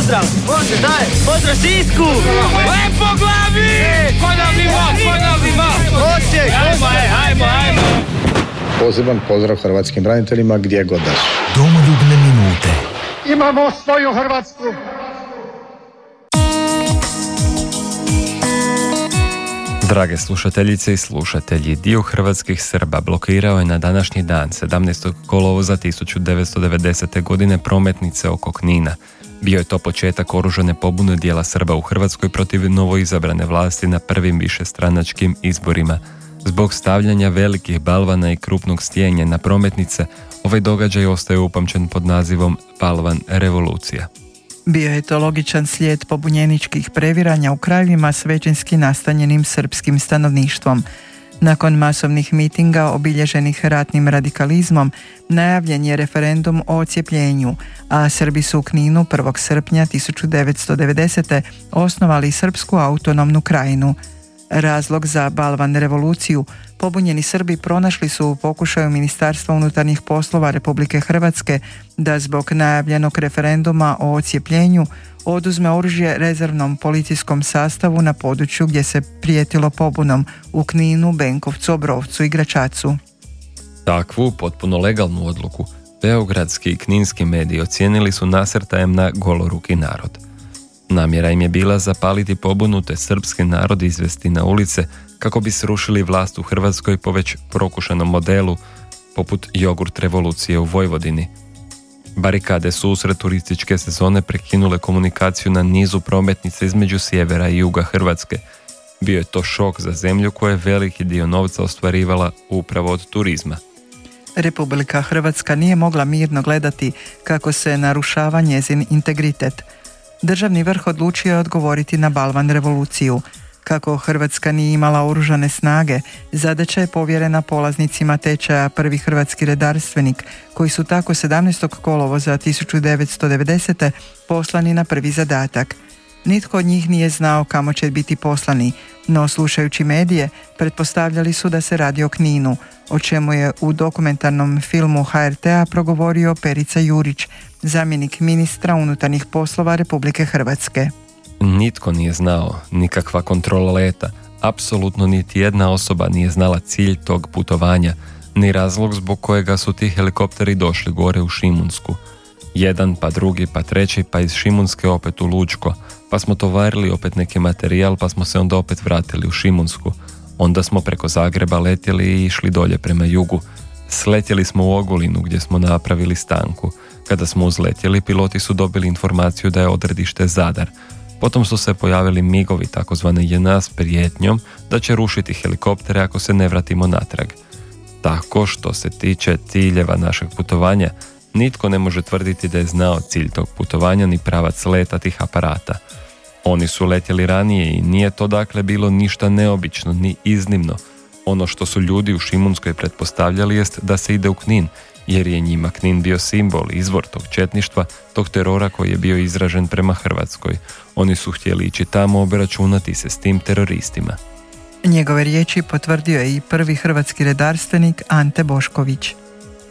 pozdrav! Može, daj! Pozdrav Sisku! Lepo glavi! Konavni mat! Osijek! Ajmo! Poseban pozdrav hrvatskim braniteljima gdje god da su. Domoljubne minute. Imamo svoju Hrvatsku! Drage slušateljice i slušatelji, dio hrvatskih Srba blokirao je na današnji dan, 17. kolovoza 1990. godine, prometnice oko Knina. Bio je to početak oružane pobune dijela Srba u Hrvatskoj protiv novoizabrane vlasti na prvim višestranačkim izborima. Zbog stavljanja velikih balvana i krupnog stijenja na prometnice, ovaj događaj ostaje upamćen pod nazivom Balvan revolucija. Bio je to logičan slijed pobunjeničkih previranja u krajevima s većinski nastanjenim srpskim stanovništvom. Nakon masovnih mitinga obilježenih ratnim radikalizmom, najavljen je referendum o odcijepljenju, a Srbi su u Kninu 1. srpnja 1990. osnovali Srpsku autonomnu krajinu. Razlog za Balvan revoluciju pobunjeni Srbi pronašli su u pokušaju Ministarstva unutarnjih poslova Republike Hrvatske da zbog najavljenog referenduma o odcijepljenju oduzme oružje rezervnom policijskom sastavu na području gdje se prijetilo pobunom u Kninu, Benkovcu, Obrovcu i Gračacu. Takvu potpuno legalnu odluku beogradski i kninski mediji ocijenili su nasrtajem na goloruki narod. Namjera im je bila zapaliti pobunu te srpski narod izvesti na ulice kako bi srušili vlast u Hrvatskoj po već prokušanom modelu poput jogurt revolucije u Vojvodini. Barikade su usred turističke sezone prekinule komunikaciju na nizu prometnica između sjevera i juga Hrvatske. Bio je to šok za zemlju koja je veliki dio novca ostvarivala upravo od turizma. Republika Hrvatska nije mogla mirno gledati kako se narušava njezin integritet. Državni vrh odlučio je odgovoriti na Balvan revoluciju. Kako Hrvatska nije imala oružane snage, zadaća je povjerena polaznicima tečaja prvi hrvatski redarstvenik, koji su tako 17. kolovoza 1990. poslani na prvi zadatak. Nitko od njih nije znao kamo će biti poslani, no slušajući medije, pretpostavljali su da se radi o Kninu, o čemu je u dokumentarnom filmu HRT-a progovorio Perica Jurić, zamjenik ministra unutarnjih poslova Republike Hrvatske. Nitko nije znao, nikakva kontrola leta, apsolutno niti jedna osoba nije znala cilj tog putovanja, ni razlog zbog kojega su ti helikopteri došli gore u Šimunsku. Jedan, pa drugi, pa treći, pa iz Šimunske opet u Lučko, pa smo tovarili opet neki materijal, pa smo se onda opet vratili u Šimunsku. Onda smo preko Zagreba letjeli i išli dolje prema jugu. Sletjeli smo u Ogulinu gdje smo napravili stanku. Kada smo uzletjeli, piloti su dobili informaciju da je odredište Zadar. Potom su se pojavili migovi takozvane JNA s prijetnjom da će rušiti helikoptere ako se ne vratimo natrag. Tako što se tiče ciljeva našeg putovanja, nitko ne može tvrditi da je znao cilj tog putovanja ni pravac leta tih aparata. Oni su letjeli ranije i nije to dakle bilo ništa neobično ni iznimno. Ono što su ljudi u Šimunskoj pretpostavljali jest da se ide u Knin, jer je njima Knin bio simbol, izvor tog četništva, tog terora koji je bio izražen prema Hrvatskoj. Oni su htjeli ići tamo obračunati se s tim teroristima. Njegove riječi potvrdio je i prvi hrvatski redarstvenik Ante Bošković.